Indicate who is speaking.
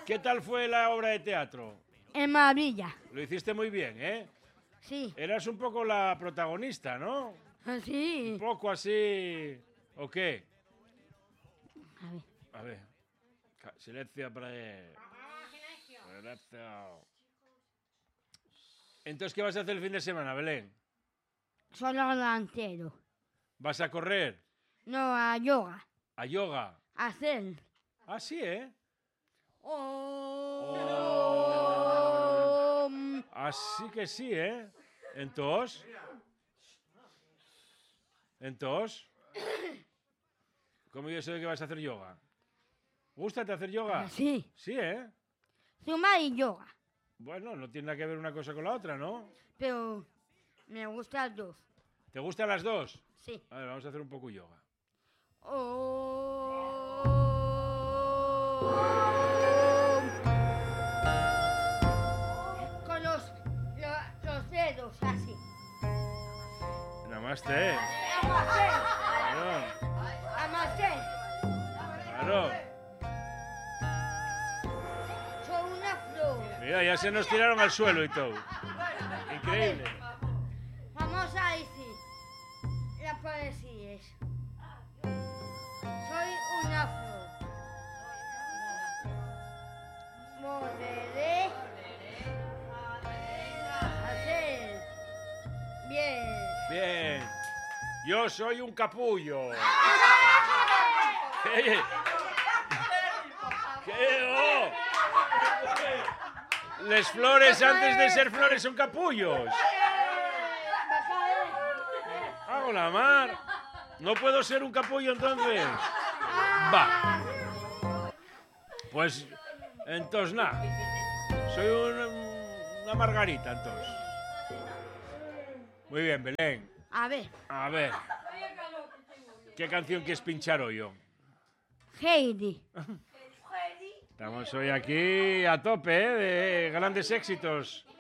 Speaker 1: ¿Qué tal fue la obra de teatro?
Speaker 2: En maravilla.
Speaker 1: Lo hiciste muy bien, ¿eh?
Speaker 2: Sí.
Speaker 1: Eras un poco la protagonista, ¿no?
Speaker 2: Sí.
Speaker 1: Un poco así... ¿O qué?
Speaker 2: A ver.
Speaker 1: A ver. Silencio para él. Silencio. Entonces, ¿qué vas a hacer el fin de semana, Belén?
Speaker 2: Solo delantero.
Speaker 1: ¿Vas a correr?
Speaker 2: No, a yoga.
Speaker 1: ¿A yoga?
Speaker 2: A hacer.
Speaker 1: Ah, sí, ¿eh? Así que sí, ¿eh? Entonces... ¿Cómo yo sé que vas a hacer yoga? ¿Gústate hacer yoga?
Speaker 2: Sí.
Speaker 1: Sí, ¿eh?
Speaker 2: Zumba y yoga.
Speaker 1: Bueno, no tiene nada que ver una cosa con la otra, ¿no?
Speaker 2: Pero me gustan dos.
Speaker 1: ¿Te gustan las dos?
Speaker 2: Sí.
Speaker 1: A ver, vamos a hacer un poco yoga.
Speaker 2: Con los dedos así.
Speaker 1: Namaste.
Speaker 2: Amaste.
Speaker 1: Claro.
Speaker 2: Amaste.
Speaker 1: Claro.
Speaker 2: Soy una flor.
Speaker 1: Mira, ya se nos tiraron al suelo y todo. Increíble.
Speaker 2: Vamos a decir la poesía. Soy una flor. Volveré a hacer bien.
Speaker 1: Bien. Yo soy un capullo. ¿Qué? ¿Qué? Oh. Les flores antes de ser flores son capullos. Hago la mar. ¿No puedo ser un capullo entonces? Va. Pues entonces nada. Soy una margarita entonces. Muy bien, Belén.
Speaker 2: A ver.
Speaker 1: A ver. ¿Qué canción quieres pinchar hoy, yo?
Speaker 2: Heidi.
Speaker 1: Estamos hoy aquí a tope, ¿eh? De grandes éxitos.